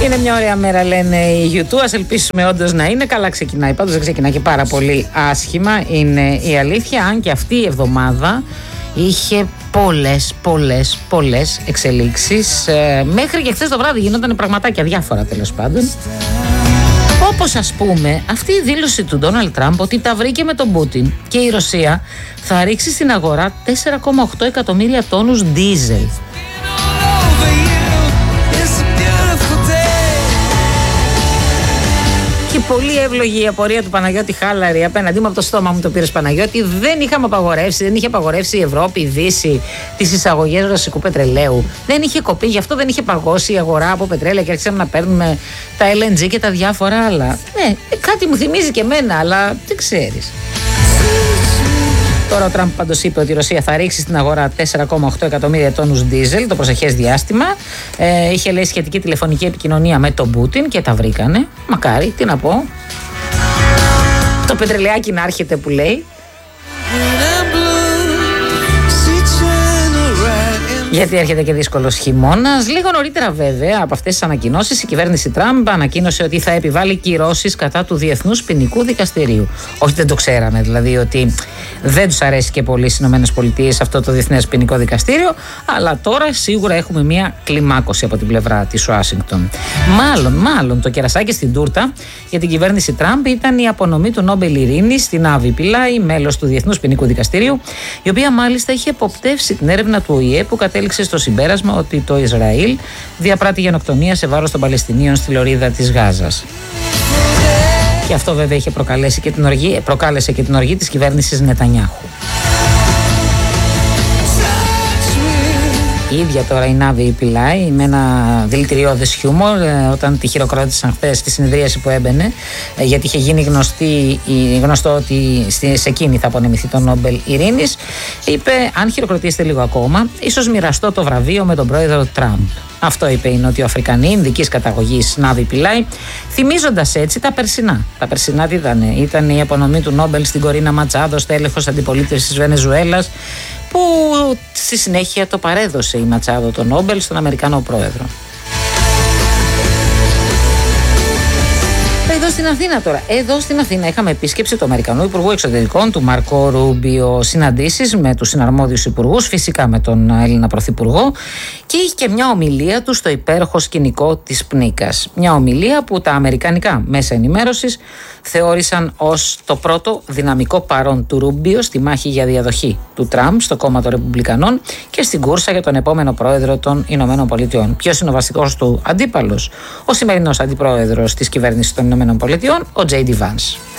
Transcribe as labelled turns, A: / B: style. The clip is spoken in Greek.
A: Είναι μια ωραία μέρα, λένε οι YouTube. Ας ελπίσουμε όντως να είναι. Καλά ξεκινάει. Πάντως δεν ξεκινάει και πάρα πολύ άσχημα. Είναι η αλήθεια. Αν και αυτή η εβδομάδα είχε πολλές εξελίξεις. Μέχρι και χθες το βράδυ γινόταν πραγματάκια διάφορα, τέλος πάντων. Όπως ας πούμε αυτή η δήλωση του Ντόναλντ Τραμπ ότι τα βρήκε με τον Πούτιν και η Ρωσία θα ρίξει στην αγορά 4,8 εκατομμύρια τόνους ντίζελ. Και πολύ εύλογη η απορία του Παναγιώτη Χάλαρη απέναντί μου, από το στόμα μου το πήρες Παναγιώτη. Δεν είχε απαγορεύσει η Ευρώπη, η Δύση τις εισαγωγές ρωσικού πετρελαίου. Δεν είχε κοπεί, γι' αυτό δεν είχε παγώσει η αγορά από πετρέλαια και άρχισαμε να παίρνουμε τα LNG και τα διάφορα άλλα. Ναι, κάτι μου θυμίζει και εμένα, αλλά δεν ξέρεις. Τώρα ο Τραμπ πάντως είπε ότι η Ρωσία θα ρίξει στην αγορά 4,8 εκατομμύρια τόνους ντίζελ το προσεχές διάστημα. Είχε λέει σχετική τηλεφωνική επικοινωνία με τον Πούτιν και τα βρήκανε. Μακάρι, τι να πω. Το πετρελαιάκι να έρχεται που λέει. Γιατί έρχεται και δύσκολος χειμώνας. Λίγο νωρίτερα, βέβαια, από αυτές τις ανακοινώσεις, η κυβέρνηση Τραμπ ανακοίνωσε ότι θα επιβάλλει κυρώσεις κατά του Διεθνούς Ποινικού Δικαστηρίου. Όχι, δεν το ξέραμε, δηλαδή ότι δεν τους αρέσει και πολύ στις ΗΠΑ αυτό το Διεθνές Ποινικό Δικαστήριο, αλλά τώρα σίγουρα έχουμε μια κλιμάκωση από την πλευρά της Ουάσιγκτον. Μάλλον το κερασάκι στην τούρτα για την κυβέρνηση Τραμπ ήταν η απονομή του Νόμπελ Ειρήνης στην Άβη Πιλάη, μέλος του Διεθνούς Ποινικού Δικαστηρίου, η οποία μάλιστα είχε εποπτεύσει την έρευνα του ΟΗΕ που κατέληξε στο συμπέρασμα ότι το Ισραήλ διαπράττει γενοκτονία σε βάρος των Παλαιστινίων στη λωρίδα της Γάζας. Και αυτό βέβαια είχε προκάλεσε και την οργή της κυβέρνησης Νετανιάχου. Η ίδια τώρα η Νάβη Πιλάη με ένα δηλητηριώδες χιούμορ όταν τη χειροκρότησαν χθες στη συνεδρίαση που έμπαινε, γιατί είχε γίνει γνωστό ότι σε εκείνη θα απονεμηθεί το Νόμπελ Ειρήνης, είπε: αν χειροκροτήσετε λίγο ακόμα, ίσως μοιραστώ το βραβείο με τον πρόεδρο Τραμπ. Αυτό είπε η Νοτιοαφρικανή ειδικής καταγωγής Νάβη Πιλάη, θυμίζοντας έτσι τα περσινά. Τα περσινά τι ήταν η απονομή του Νόμπελ στην Κορίνα Ματσάδο, τέλεχος αντιπολίτευσης της Βενεζουέλας, που στη συνέχεια το παρέδωσε η Ματσάδο το Νόμπελ στον Αμερικανό πρόεδρο. Εδώ στην Αθήνα είχαμε επίσκεψη του Αμερικανού Υπουργού Εξωτερικών, του Μαρκό Ρούμπιο, συναντήσεις με τους συναρμόδιους υπουργούς, φυσικά με τον Έλληνα Πρωθυπουργό, και είχε και μια ομιλία του στο υπέροχο σκηνικό της Πνίκας. Μια ομιλία που τα αμερικανικά μέσα ενημέρωσης θεώρησαν ως το πρώτο δυναμικό παρόν του Ρούμπιο στη μάχη για διαδοχή του Τραμπ στο κόμμα των Ρεπουμπλικανών και στην κούρσα για τον επόμενο πρόεδρο των Ηνωμένων Πολιτειών. Ποιος είναι ο βασικός του αντίπαλος? Ο σημερινός αντιπρόεδρος της κυβέρνησης των Ηνωμένων Πολιτειών, ο J.D. Vance.